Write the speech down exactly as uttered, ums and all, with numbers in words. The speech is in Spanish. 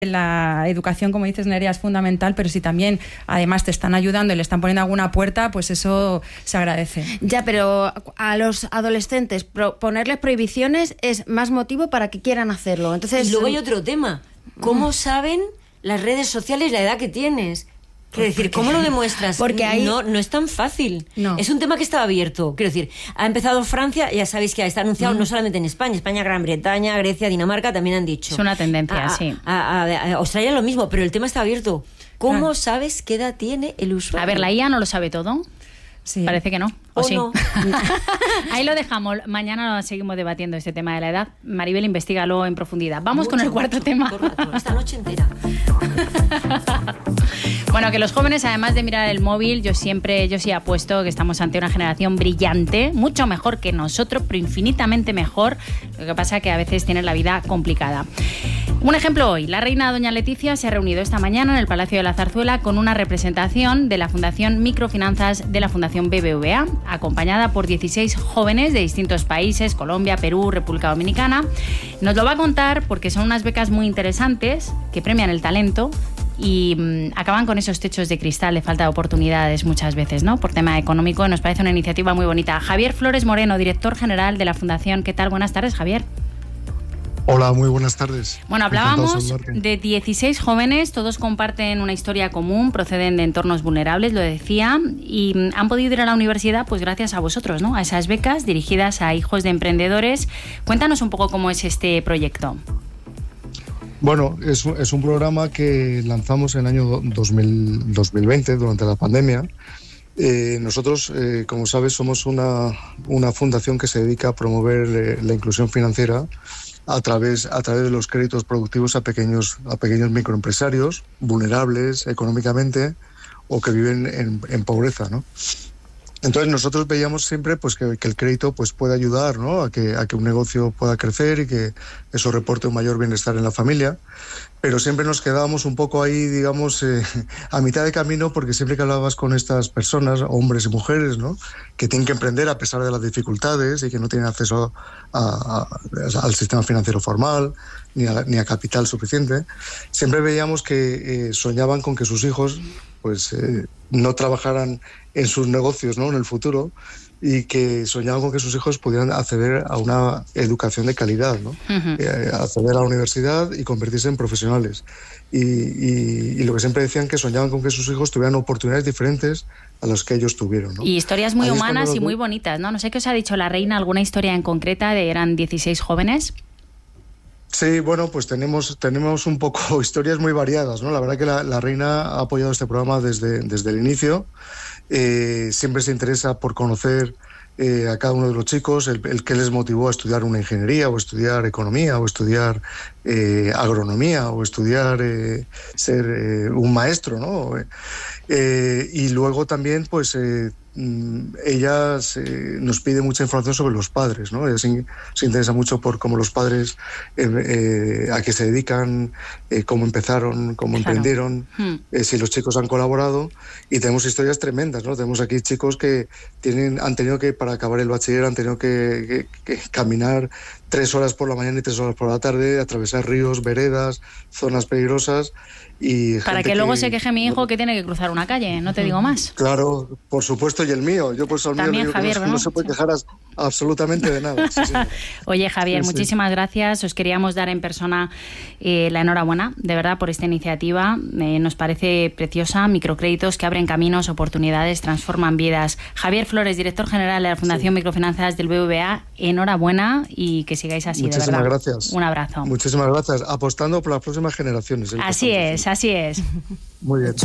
La educación, como dices, Nerea, es fundamental, pero si también además te están ayudando y le están poniendo alguna puerta, pues eso se agradece. Ya, pero a los adolescentes pro- ponerles prohibiciones es más motivo para que quieran hacerlo. Entonces, y luego hay otro tema. ¿Cómo saben las redes sociales la edad que tienes? Quiero decir, ¿cómo lo demuestras? Porque ahí... no, no es tan fácil. No. Es un tema que estaba abierto. Quiero decir, ha empezado Francia, ya sabéis que está anunciado mm. no solamente en España, España, Gran Bretaña, Grecia, Dinamarca también han dicho. Es una tendencia, a, sí. A, a, a Australia lo mismo, pero el tema está abierto. ¿Cómo Claro. sabes qué edad tiene el usuario? A ver, la I A no lo sabe todo. Sí. Parece que no. ¿O, ¿O sí? no? Ahí lo dejamos. Mañana seguimos debatiendo este tema de la edad. Maribel, investígalo en profundidad. Vamos Mucho, con el cuarto mucho, tema. todo el rato, esta noche entera. Bueno, que los jóvenes, además de mirar el móvil, yo siempre, yo sí apuesto que estamos ante una generación brillante, mucho mejor que nosotros, pero infinitamente mejor. Lo que pasa es que a veces tienen la vida complicada. Un ejemplo hoy. La reina doña Leticia se ha reunido esta mañana en el Palacio de la Zarzuela con una representación de la Fundación Microfinanzas de la Fundación B B V A, acompañada por dieciséis jóvenes de distintos países, Colombia, Perú, República Dominicana. Nos lo va a contar porque son unas becas muy interesantes que premian el talento y mmm, acaban con esos techos de cristal de falta de oportunidades muchas veces, ¿no? Por tema económico. Nos parece una iniciativa muy bonita. Javier Flores Moreno, director general de la Fundación. ¿Qué tal? Buenas tardes, Javier. Hola, muy buenas tardes. Bueno, hablábamos de dieciséis jóvenes, todos comparten una historia común, proceden de entornos vulnerables, lo decía, y han podido ir a la universidad pues gracias a vosotros, ¿no? A esas becas dirigidas a hijos de emprendedores. Cuéntanos un poco cómo es este proyecto. Bueno, es, es un programa que lanzamos en el año dos mil, dos mil veinte, durante la pandemia. Eh, nosotros, eh, como sabes, somos una, una fundación que se dedica a promover eh, la inclusión financiera a través, a través de los créditos productivos a pequeños, a pequeños microempresarios vulnerables económicamente o que viven en, en pobreza, ¿no? Entonces nosotros veíamos siempre pues que, que el crédito pues puede ayudar, ¿no? a que a que un negocio pueda crecer y que eso reporte un mayor bienestar en la familia, pero siempre nos quedábamos un poco ahí, digamos, eh, a mitad de camino, porque siempre que hablabas con estas personas, hombres y mujeres, ¿no? que tienen que emprender a pesar de las dificultades y que no tienen acceso a, a, al sistema financiero formal ni a, ni a capital suficiente, siempre veíamos que eh, soñaban con que sus hijos pues eh, no trabajaran en sus negocios, ¿no? en el futuro, y que soñaban con que sus hijos pudieran acceder a una educación de calidad, ¿no? Uh-huh. eh, acceder a la universidad y convertirse en profesionales. Y, y, y lo que siempre decían, que soñaban con que sus hijos tuvieran oportunidades diferentes a las que ellos tuvieron, ¿no? Y historias muy Ahí humanas y los... muy bonitas, ¿no? No sé qué os ha dicho la reina, alguna historia en concreta, de eran dieciséis jóvenes. Sí, bueno, pues tenemos, tenemos un poco historias muy variadas, ¿no? La verdad que la, la reina ha apoyado este programa desde, desde el inicio. Eh, siempre se interesa por conocer eh, a cada uno de los chicos, el, el que les motivó a estudiar una ingeniería o estudiar economía o estudiar eh, agronomía o estudiar eh, ser eh, un maestro, ¿no? Eh, y luego también, pues, eh, ella se, nos pide mucha información sobre los padres, ¿no? Ella se, se interesa mucho por cómo los padres, eh, eh, a qué se dedican, eh, cómo empezaron, cómo claro. emprendieron, hmm. eh, si los chicos han colaborado, y tenemos historias tremendas, ¿no? Tenemos aquí chicos que tienen, han tenido que, para acabar el bachiller, han tenido que, que, que caminar tres horas por la mañana y tres horas por la tarde, atravesar ríos, veredas, zonas peligrosas. Y para que luego que, se queje mi hijo que tiene que cruzar una calle, no te digo más. Claro, por supuesto, y el mío. Yo pues al mío digo Javier, que no, ¿no? no se puede quejar absolutamente de nada. Sí, sí. Oye, Javier, sí, muchísimas sí. gracias. Os queríamos dar en persona eh, la enhorabuena, de verdad, por esta iniciativa. Eh, nos parece preciosa. Microcréditos que abren caminos, oportunidades, transforman vidas. Javier Flores, director general de la Fundación sí. Microfinanzas del B B V A, enhorabuena y que sigáis así, muchísimas de verdad. Gracias. Un abrazo. Muchísimas gracias. Apostando por las próximas generaciones. Así es, así es. Muy bien.